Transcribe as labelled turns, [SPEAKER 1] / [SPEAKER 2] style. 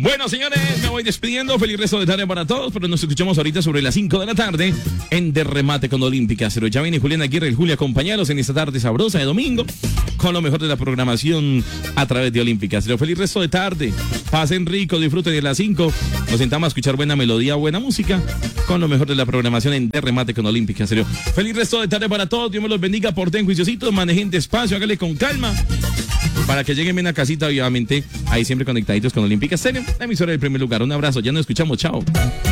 [SPEAKER 1] Bueno, señores, me voy despidiendo. Feliz resto de tarde para todos, pero nos escuchamos ahorita sobre las 5 de la tarde en De Remate con Olímpica. Pero ya viene Julián Aguirre y Julia, acompañaros en esta tarde sabrosa de domingo con lo mejor de la programación a través de Olímpica. Pero feliz resto de tarde. Pasen rico, disfruten de las 5. Nos sentamos a escuchar buena melodía, buena música con lo mejor de la programación en De Remate con Olímpica. Serio. Feliz resto de tarde para todos. Dios me los bendiga. Porten juiciositos, manejen despacio, háganle con calma, para que lleguen bien a casita, obviamente, ahí siempre conectaditos con Olímpica Estéreo, la emisora del primer lugar. Un abrazo, ya nos escuchamos, chao.